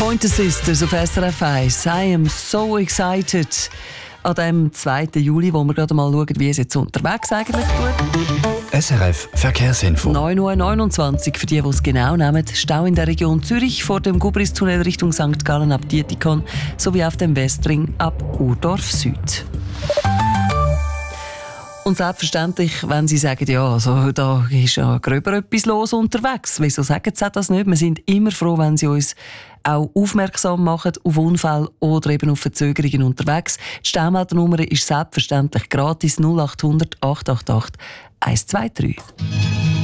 Pointer Sisters auf SRF 1. I am so excited. An dem 2. Juli, wo wir gerade mal schauen, wie es jetzt unterwegs eigentlich tut. SRF Verkehrsinfo. 9.29 Uhr für die es genau nehmen. Stau in der Region Zürich vor dem Gubristunnel Richtung St. Gallen ab Dietikon sowie auf dem Westring ab Urdorf Süd. Und selbstverständlich, wenn Sie sagen, ja, also, da ist ja gröber etwas los unterwegs. Wieso sagen Sie das nicht? Wir sind immer froh, wenn Sie uns auch aufmerksam machen auf Unfälle oder eben auf Verzögerungen unterwegs. Die Staumeldernummer ist selbstverständlich gratis 0800 888 123.